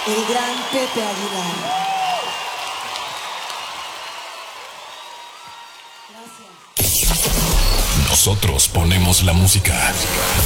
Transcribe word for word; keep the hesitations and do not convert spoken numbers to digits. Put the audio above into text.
el gran Pepe Aguilar. Nosotros ponemos la música.